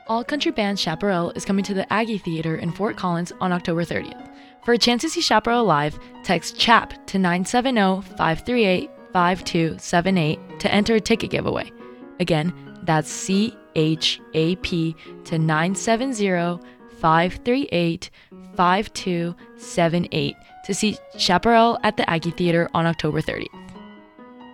All Country Band Chaparral is coming to the Aggie Theater in Fort Collins on October 30th. For a chance to see Chaparral live, text CHAP to 970-538-5278 to enter a ticket giveaway. Again, that's CHAP to 970-538-5278 to see Chaparral at the Aggie Theater on October 30th.